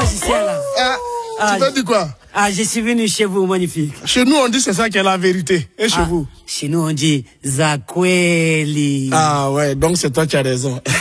magicien là. Tu veux dire quoi? Je suis venu chez vous, magnifique. Chez nous, on dit c'est ça qui est la vérité. Et chez vous? Chez nous, on dit Zakweli. Ah ouais, donc c'est toi qui as raison.